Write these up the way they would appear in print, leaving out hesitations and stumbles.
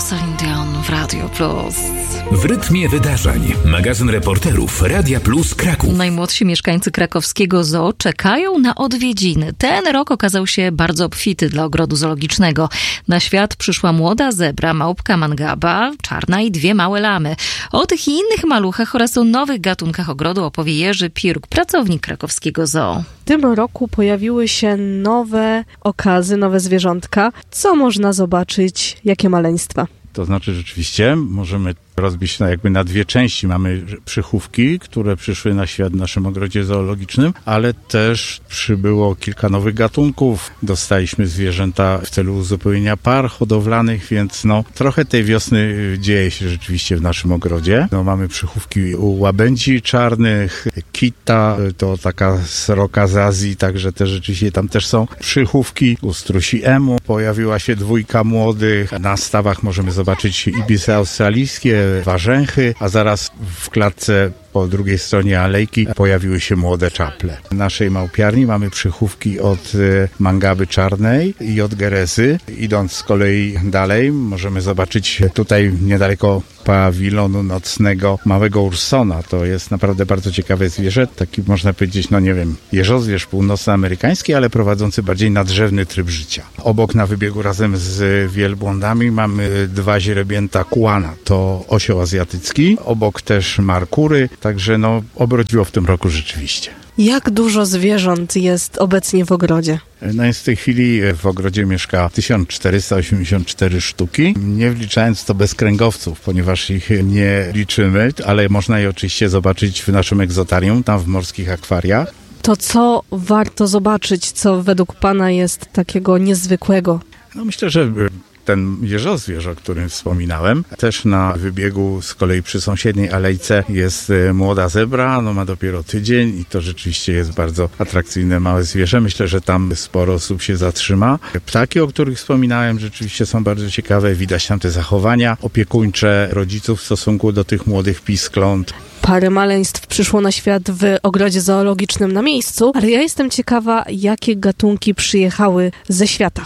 Celine Dion w Radio Plus. W rytmie wydarzeń. Magazyn reporterów Radia Plus Kraków. Najmłodsi mieszkańcy krakowskiego zoo czekają na odwiedziny. Ten rok okazał się bardzo obfity dla ogrodu zoologicznego. Na świat przyszła młoda zebra, małpka mangaba, czarna i 2 małe lamy. O tych i innych maluchach oraz o nowych gatunkach ogrodu opowie Jerzy Piruk, pracownik krakowskiego zoo. W tym roku pojawiły się nowe okazy, nowe zwierzątka. Co można zobaczyć? Jakie maleństwa? To znaczy rzeczywiście możemy rozbić na 2 części. Mamy przychówki, które przyszły na świat w naszym ogrodzie zoologicznym, ale też przybyło kilka nowych gatunków. Dostaliśmy zwierzęta w celu uzupełnienia par hodowlanych, więc trochę tej wiosny dzieje się rzeczywiście w naszym ogrodzie. Mamy przychówki u łabędzi czarnych, kita, to taka sroka z Azji, także też rzeczywiście tam też są przychówki. U strusi emu pojawiła się 2 młodych. Na stawach możemy zobaczyć ibisy australijskie, warzęchy, a zaraz w klatce po drugiej stronie alejki pojawiły się młode czaple. W naszej małpiarni mamy przychówki od mangaby czarnej i od gerezy. Idąc z kolei dalej, możemy zobaczyć tutaj niedaleko pawilonu nocnego małego ursona. To jest naprawdę bardzo ciekawe zwierzę. Taki można powiedzieć, jeżozwierz północnoamerykański, ale prowadzący bardziej nadrzewny tryb życia. Obok na wybiegu razem z wielbłądami mamy 2 źrebięta kuana. To osioł azjatycki. Obok też markury. Także obrodziło w tym roku rzeczywiście. Jak dużo zwierząt jest obecnie w ogrodzie? Jest w tej chwili w ogrodzie mieszka 1484 sztuki, nie wliczając to bezkręgowców, ponieważ ich nie liczymy, ale można je oczywiście zobaczyć w naszym egzotarium, tam w morskich akwariach. To co warto zobaczyć, co według Pana jest takiego niezwykłego? Myślę, że ten jeżozwierz, o którym wspominałem. Też na wybiegu z kolei przy sąsiedniej alejce jest młoda zebra, ma dopiero tydzień i to rzeczywiście jest bardzo atrakcyjne małe zwierzę. Myślę, że tam sporo osób się zatrzyma. Ptaki, o których wspominałem, rzeczywiście są bardzo ciekawe. Widać tam te zachowania opiekuńcze rodziców w stosunku do tych młodych piskląt. Parę maleństw przyszło na świat w ogrodzie zoologicznym na miejscu, ale ja jestem ciekawa, jakie gatunki przyjechały ze świata.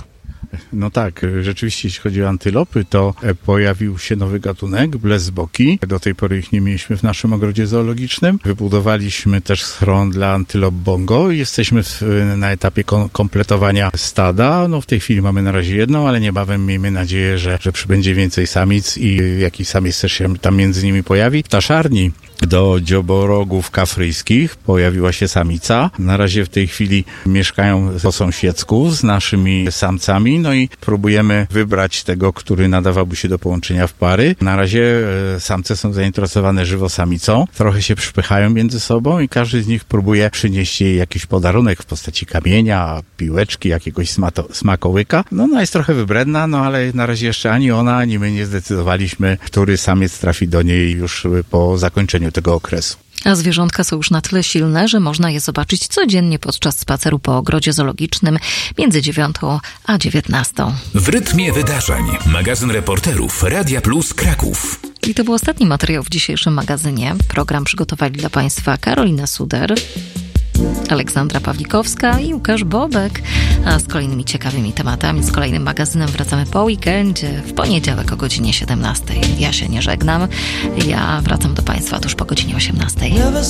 Tak, rzeczywiście jeśli chodzi o antylopy, to pojawił się nowy gatunek, blesboki. Do tej pory ich nie mieliśmy w naszym ogrodzie zoologicznym. Wybudowaliśmy też schron dla antylop bongo i jesteśmy na etapie kompletowania stada. W tej chwili mamy na razie 1, ale niebawem miejmy nadzieję, że przybędzie więcej samic i jakiś samiec też się tam między nimi pojawi. W ptaszarni do dzioborogów kafryjskich pojawiła się samica. Na razie w tej chwili mieszkają po sąsiedzku z naszymi samcami, i próbujemy wybrać tego, który nadawałby się do połączenia w pary. Na razie samce są zainteresowane żywo samicą, trochę się przypychają między sobą i każdy z nich próbuje przynieść jej jakiś podarunek w postaci kamienia, piłeczki, jakiegoś smakołyka. Ona jest trochę wybredna, ale na razie jeszcze ani ona, ani my nie zdecydowaliśmy, który samiec trafi do niej już po zakończeniu tego okresu. A zwierzątka są już na tyle silne, że można je zobaczyć codziennie podczas spaceru po ogrodzie zoologicznym między 9 a 19. W rytmie wydarzeń. Magazyn reporterów Radia Plus Kraków. I to był ostatni materiał w dzisiejszym magazynie. Program przygotowali dla Państwa Karolina Suder, Aleksandra Pawlikowska i Łukasz Bobek. A z kolejnymi ciekawymi tematami, z kolejnym magazynem wracamy po weekendzie, w poniedziałek o godzinie 17. Ja się nie żegnam. Ja wracam do Państwa tuż po godzinie 18.